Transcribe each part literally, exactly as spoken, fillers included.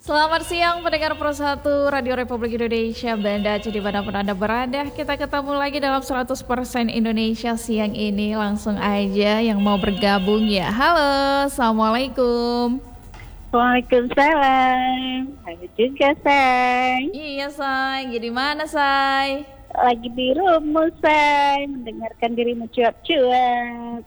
Selamat siang pendengar Pro satu Radio Republik Indonesia Banda Aceh dimanapun Anda berada. Kita ketemu lagi dalam seratus persen Indonesia siang ini. Langsung aja yang mau bergabung ya. Halo, Assalamualaikum. Waalaikumsalam. Halo juga, Say. Iya, Say. Jadi mana, Say? Lagi di rumah, Say. Mendengarkan dirimu cuap-cuap.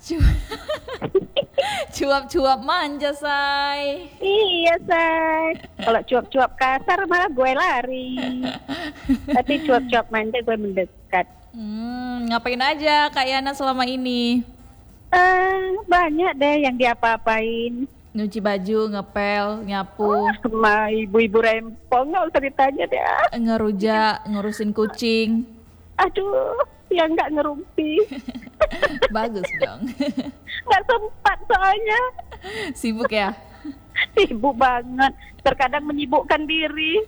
Cuap-cuap manja, Say. Iya, Say. Kalau cuap-cuap kasar malah gue lari. Tapi cuap-cuap manja gue mendekat. Hmm, ngapain aja Kak Yana selama ini? Uh, banyak deh yang diapa-apain. Nyuci baju, ngepel, nyapu, sama ibu-ibu rempong, nggak usah ditanya deh. ngerujak, ngurusin kucing. Aduh, yang nggak ngerumpi. Bagus dong. Nggak sempat soalnya. Sibuk ya? Sibuk banget, terkadang menyibukkan diri.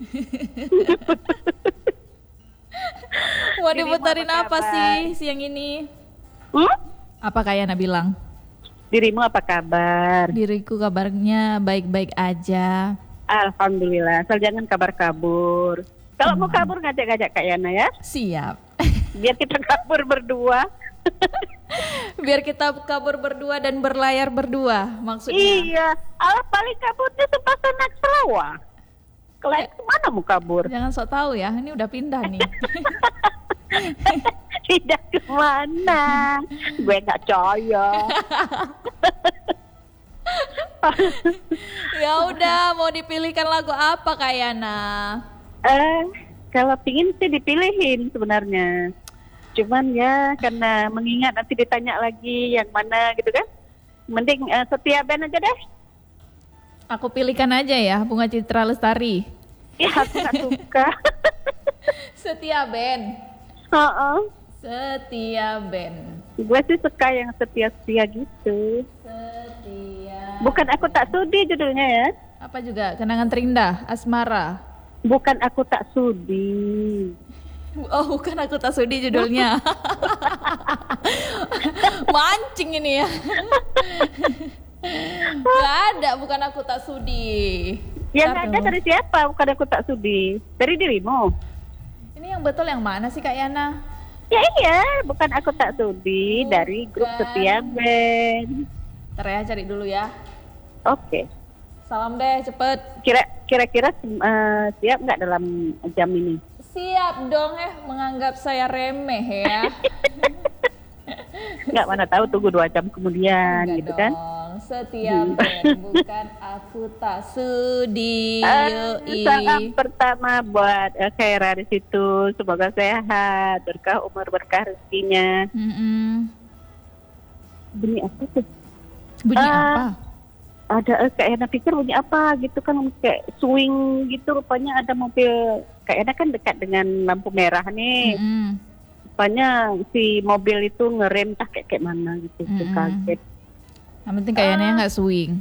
Mau diputarin apa, apa sih siang ini? Hmm? Apa Kak Yana bilang? Dirimu apa kabar? Diriku kabarnya baik-baik aja. Alhamdulillah, asal jangan kabar kabur. Kalau hmm. mau kabur ngajak-ngajak Kak Yana ya. Siap. Biar kita kabur berdua. Biar kita kabur berdua dan berlayar berdua maksudnya. Iya, alah paling kaburnya sepasang anak Sarawak. Kalian eh, kemana mau kabur? Jangan sok tahu ya, ini udah pindah nih. Tidak kemana, gue nggak percaya. Ya udah, mau dipilihkan lagu apa Kak Yana? Eh, kalau pingin sih dipilihin sebenarnya. Cuman ya karena mengingat nanti ditanya lagi yang mana gitu kan. Mending uh, Setia Band aja deh. Aku pilihkan aja ya, Bunga Citra Lestari. Ya aku gak suka. Setia Band. Uh-uh. Setia Band. Gue sih suka yang setia-setia gitu. Setia. Bukan Aku Tak Sudi judulnya ya. Apa juga? Kenangan Terindah, Asmara. Bukan Aku Tak Sudi. Oh, bukan Aku Tak Sudi judulnya. Mancing ini ya. Gak ada, bukan Aku Tak Sudi. Yang ada dari siapa? Bukan Aku Tak Sudi. Dari dirimu. Ini yang betul yang mana sih Kak Yana? Ya iya, bukan Aku Tak Sudi, bukan. Dari grup Setia Band. Ntar ya, cari dulu ya. Oke. Salam deh, cepet. Kira kira-kira uh, siap nggak dalam jam ini? Siap dong eh, menganggap saya remeh ya. Nggak, mana tahu tunggu dua jam kemudian. Enggak gitu dong. Kan? Setiap hmm. bukan Aku Tak Sudi. Uh, salam pertama buat uh, Khaira di situ. Semoga sehat, berkah umur, berkah rezekinya. Mm-mm. Bunyi apa tuh? Bunyi uh, apa? Ada uh, kayak Ena pikir bunyi apa gitu kan, kayak swing gitu. Rupanya ada mobil, kayak Ena kan dekat dengan lampu merah nih. Mm-hmm. Rupanya si mobil itu ngerem tak kayak kayak mana gitu. Mm-hmm. Kaget. Yang penting kayaknya uh. nggak swing.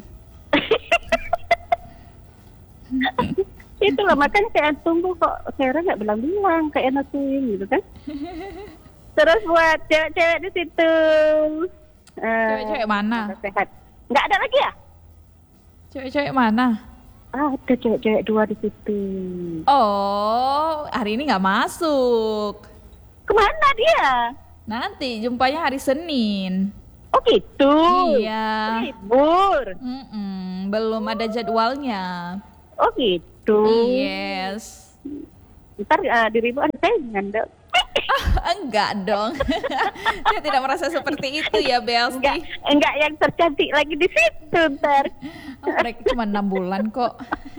Itulah makanya kayak tunggu kok Sarah nggak bilang-bilang kayak Ena swing gitu kan. Terus buat cewek-cewek di situ. Uh, cewek-cewek mana? Sehat. Nggak ada lagi ya? Cewek-cewek mana? Ah, ada cewek-cewek dua di situ. Oh, hari ini nggak masuk. Kemana dia? Nanti jumpanya hari Senin. Oh gitu? Iya. Libur? Mm-mm, belum ada jadwalnya. Oh gitu? Yes. Ntar uh, dirimu ada saingan dong? Ah, enggak dong. Saya tidak merasa seperti itu ya Belsti. Enggak, enggak yang tercantik lagi di situ ntar. Oh, mereka cuma enam bulan kok.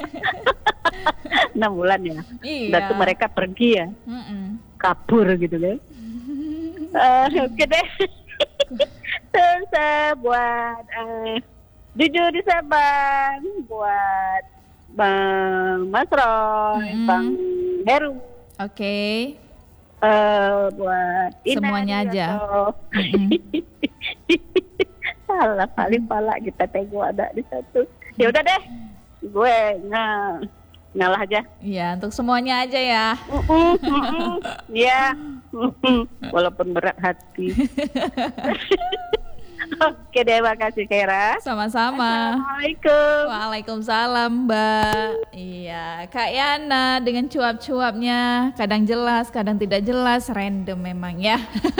enam bulan ya? Iya. Berarti mereka pergi ya? Mm-mm. Kabur gitu kan? uh, Oke okay deh. Terus uh, buat uh, Jujur di Sabang, buat Bang Mas Roy, mm-hmm. Bang Heru. Oke. Okay. Uh, buat Ina semuanya aja. Mm-hmm. Salah paling pala kita tengok ada di satu. Ya udah deh, gue nggak ngalah aja. Iya, untuk semuanya aja ya. Iya, walaupun berat hati. Oke deh, makasih Kera. Sama-sama. Assalamualaikum. Waalaikumsalam Mbak. Iya, Kak Yana dengan cuap-cuapnya, kadang jelas, kadang tidak jelas, random memang ya.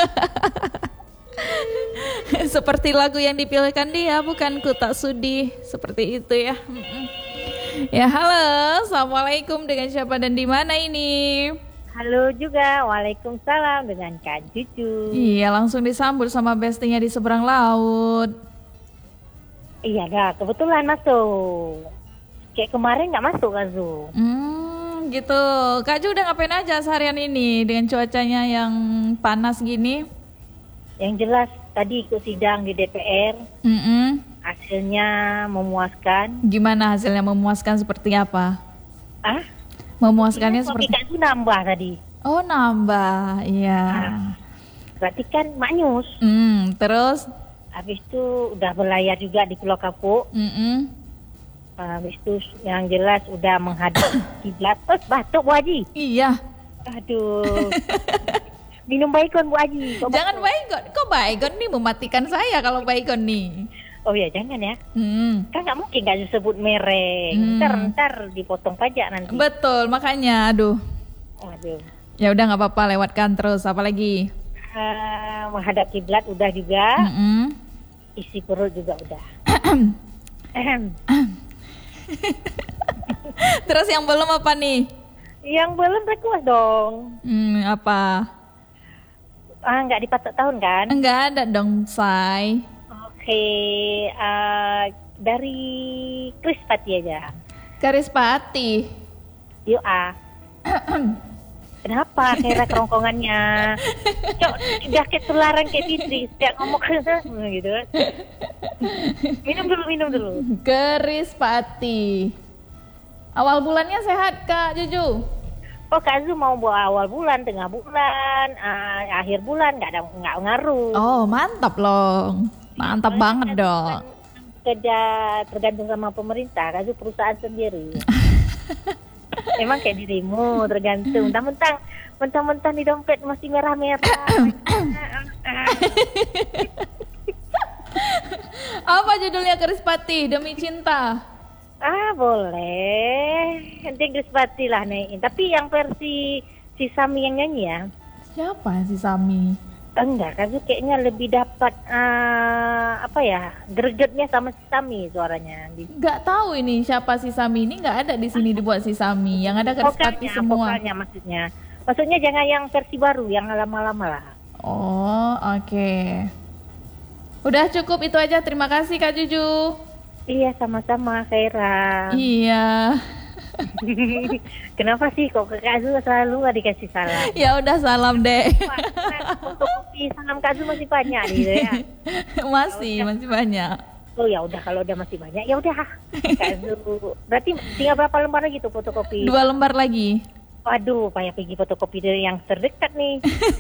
Seperti lagu yang dipilihkan dia, bukan ku tak sudi, seperti itu ya. Ya halo, assalamualaikum, dengan siapa dan di mana ini? Halo juga, waalaikumsalam dengan Kak Juju. Iya, langsung disambut sama bestinya di seberang laut. Iya dah, kebetulan masuk. Kayak kemarin nggak masuk Kak Zu. Hmm, gitu. Kak Ju udah ngapain aja seharian ini dengan cuacanya yang panas gini? Yang jelas tadi ikut sidang di D P R. Mm-mm. Hasilnya memuaskan. Gimana hasilnya, memuaskan seperti apa? Ah? Memuaskannya Ini seperti Kak Zu nambah tadi. Oh, nambah. Iya. Nah, berarti kan maknyus. Hmm, terus Habis itu udah berlayar juga di Pulau Kapuk. mm-mm. Habis itu yang jelas udah menghadap kiblat. Oh, batuk Bu Haji. Iya. Aduh. Minum baikon Bu Haji. Kok Jangan batuk? baygon. Kok baygon nih mematikan saya kalau baygon nih? Oh ya jangan ya. Hmm. Kan nggak mungkin nggak disebut merek. Hmm. Ntar ntar dipotong pajak nanti. Betul, makanya aduh. Waduh. Ya udah nggak apa-apa, lewatkan terus. Apalagi? Uh, menghadap kiblat udah juga. Mm-mm. Isi perut juga udah. Terus yang belum apa nih? Yang belum request dong. Hmm, apa? Ah nggak dipatok tahun kan? Enggak ada dong, say. Oke, uh, dari Chris Pati aja. Karispati. Yuk ah. Kenapa kira kerongkongannya? Cok, udah kayak tularan kayak Fitri, setiap ngomong gitu. Minum dulu, minum dulu. Karispati. Awal bulannya sehat Kak Juju? Oh Kak Zu mau bawa awal bulan, tengah bulan, uh, akhir bulan nggak ada nggak ngaruh. Oh mantap loh, mantap banget dong. Kerja tergantung sama pemerintah, Kak Zu perusahaan sendiri. Emang kayak dirimu tergantung. Mentang-mentang, mentang-mentang di dompet masih merah-merah. Apa judulnya Karispati? Demi Cinta. Ah boleh, nanti Grispati lah nih. Tapi yang versi si Sami yang nyanyi ya? Siapa si Sami? Enggak, kan kayaknya lebih dapat uh, apa ya, gregetnya sama si Sami suaranya. Gak tahu ini siapa si Sami, ini nggak ada di sini dibuat si Sami. Yang ada Karispati Vokalnya, semua. Vokalnya maksudnya. Maksudnya jangan yang versi baru, yang lama-lama lah. Oh oke. Okay. Udah cukup itu aja. Terima kasih Kak Juju. Iya sama-sama Khaira. Iya. Kenapa sih kok Kak Zu selalu gak dikasih salam? Ya udah salam deh. Fotokopi salam Kak Zu masih banyak gitu ya. Masih, masih banyak. Oh ya udah, kalau udah masih banyak ya udah. Kak Zu. Berarti tinggal berapa lembar lagi tuh fotokopi? Dua lembar lagi. Waduh, payah pergi fotokopi dari yang terdekat nih.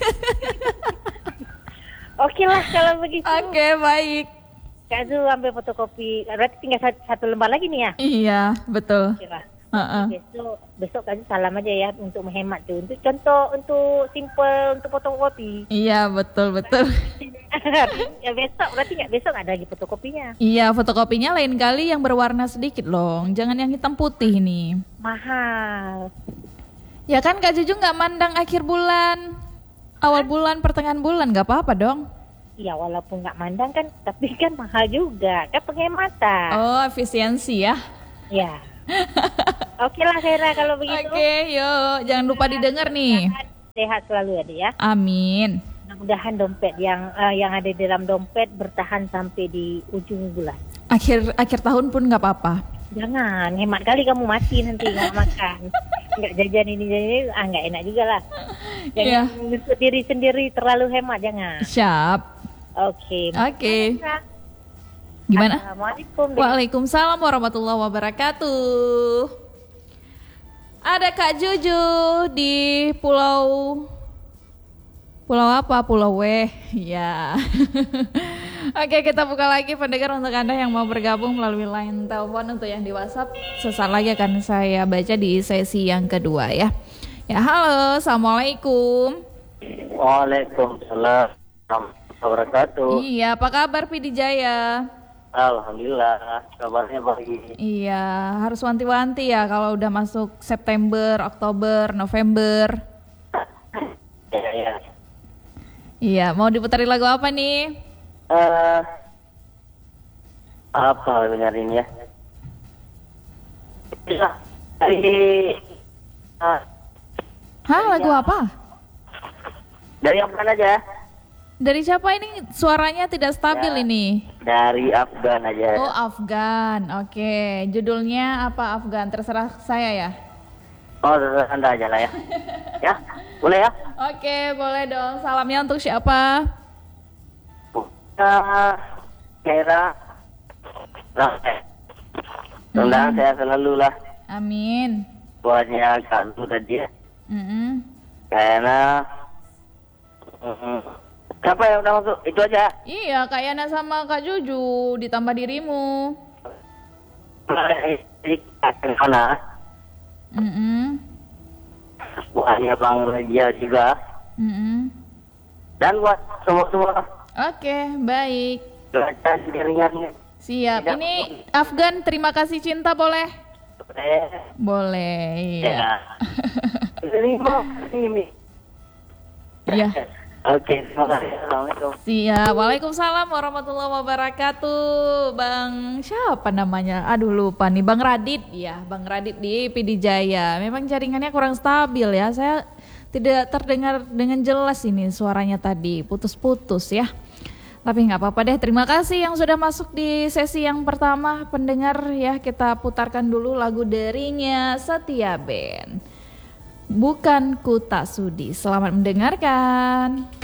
Oke lah kalau begitu. Oke, baik. Kak Zu ambil fotokopi, berarti tinggal satu, satu lembar lagi nih ya? Iya, betul. Oke lah. Uh-uh. Besok, besok Kak Zu salam aja ya untuk menghemat tuh. Untuk contoh, untuk simple, untuk fotokopi. Iya, betul, betul. Ya besok, berarti nggak besok ada lagi fotokopinya. Iya, fotokopinya lain kali yang berwarna sedikit loh. Jangan yang hitam putih nih. Mahal. Ya kan Kak Juju nggak mandang akhir bulan, awal bulan, pertengahan bulan, nggak apa-apa dong. Ya walaupun nggak mandang kan, tapi kan mahal juga, kan penghematan. Oh, efisiensi ya. Ya. Oke lah Khaira kalau begitu. Oke, yuk. Jangan lupa didengar nih. Sehat selalu ya, Dek, ya. Amin. Mudah-mudahan dompet yang uh, yang ada di dalam dompet bertahan sampai di ujung bulan. Akhir akhir tahun pun nggak apa-apa. Jangan, hemat kali kamu mati nanti nggak makan. Nggak jajan ini jajan ini, ah nggak enak juga lah. Jangan Iya. untuk diri sendiri terlalu hemat, jangan. Siap. Oke. Oke. Gimana? Assalamualaikum. Dek. Waalaikumsalam warahmatullahi wabarakatuh. Ada Kak Juju di Pulau Pulau apa? Pulau W. Ya. Oke, kita buka lagi pendengar untuk Anda yang mau bergabung melalui line telepon. Untuk yang di WhatsApp sesaat lagi akan saya baca di sesi yang kedua ya. Ya, halo, assalamualaikum. Waalaikumsalam. wabarakatuh. Iya, apa kabar Pidi Jaya? Alhamdulillah, kabarnya baik. Iya, harus wanti-wanti ya kalau udah masuk September, Oktober, November. Ya, ya. Iya, mau diputarin lagu apa nih? Eh, apa dengerin ya? Bisa dari ah, Hah, lagu apa? dari apa aja? Dari siapa ini? Suaranya tidak stabil Ya. ini. Dari Afgan aja. Oh, Afgan. Oke, judulnya apa Afgan? Terserah saya ya. Oh, terserah Anda aja lah ya. Ya, boleh ya? Oke, boleh dong. Salamnya untuk siapa? Uh, Kira Mudah-mudahan saya selalu lah Amin. buatnya Kak Lu tadi ya. Mm-mm. Karena mm, siapa yang udah masuk? Itu aja. Iya, Kak Yana sama Kak Juju ditambah dirimu. Mana? Mm-mm. Buatnya Bang Raja juga. Mm-mm. Dan buat semua-semua Oke, baik. belajar jaringannya. Siap. Tidak. Ini Afgan, terima kasih cinta boleh? Eh, Boleh, ya. iya. Ini mau ini. Iya. Oke, terima kasih. Assalamualaikum. Siap. Waalaikumsalam warahmatullahi wabarakatuh. Bang siapa namanya? Aduh lupa nih. Bang Radit ya. Bang Radit di Pidi Jaya. Memang jaringannya kurang stabil ya. Saya tidak terdengar dengan jelas ini suaranya tadi. Putus-putus ya. Tapi nggak apa-apa deh. Terima kasih yang sudah masuk di sesi yang pertama. Pendengar ya, kita putarkan dulu lagu darinya Setia Band. Bukan Ku Tak Sudi. Selamat mendengarkan.